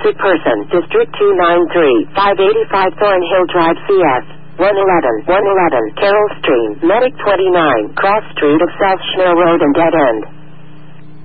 Sick person, District 293, 585 Thornhill Drive, CS. 111 Carroll Stream, Medic 29, Cross Street of South Schnell Road and Dead End.